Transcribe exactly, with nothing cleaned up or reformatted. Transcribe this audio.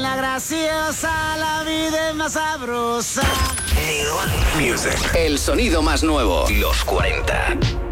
la graciosa, la vida es más sabrosa. Music. El sonido más nuevo. Los cuarenta.